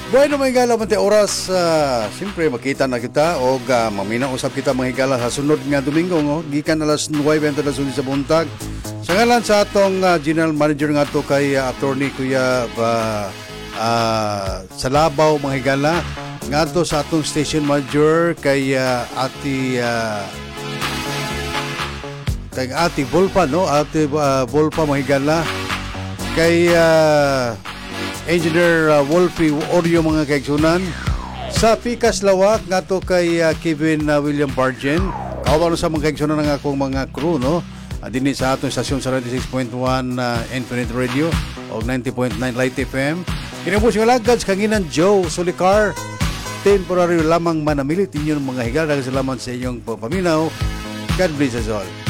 Bueno, mga higala, mante oras, siyempre makita na kita o mamina usap kita mga higala sa sunod nga Domingo, no? Gikan alas 9 alas 10 sa buntag. Sa ngalan sa atong general manager nga to kay attorney Kuya Salabaw mga higala, nga to sa atong station manager kay Ate Volpa, no? Ate Volpa mga higala, kay Engineer Wolfie Oreo mga kaigsunan. Sa Pikas Lawak nga to kay Kevin William Bargen. Kawan sa mga kaigsunan ng akong mga crew, no? Dini sa atong stasyon sa 96.1 Infinite Radio o 90.9 Light FM. Kinabos yung lagad sa kanginan Joe Solicar. Temporary lamang manamilit inyong mga higala. Salamat sa inyong paminaw. God bless us all.